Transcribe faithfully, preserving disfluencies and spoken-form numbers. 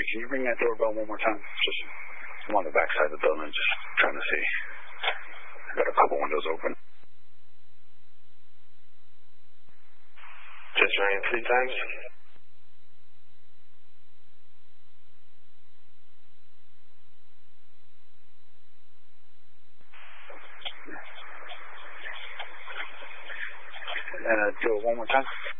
can you ring that doorbell one more time? Just, I'm on the back side of the building, just trying to see. I got a couple windows open. Just ring it three times. And uh, do it one more time.